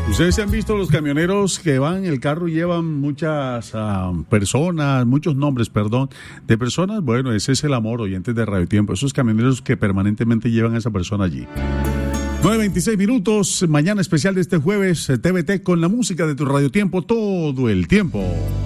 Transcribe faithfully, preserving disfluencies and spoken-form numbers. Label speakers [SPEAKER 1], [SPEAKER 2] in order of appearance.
[SPEAKER 1] Ustedes se han visto los camioneros que van en el carro y llevan muchas uh, personas, muchos nombres, perdón, de personas. Bueno, ese es el amor, oyentes de Radio Tiempo. Esos camioneros que permanentemente llevan a esa persona allí. nueve veintiséis minutos, mañana especial de este jueves, T V T con la música de tu Radio Tiempo todo el tiempo.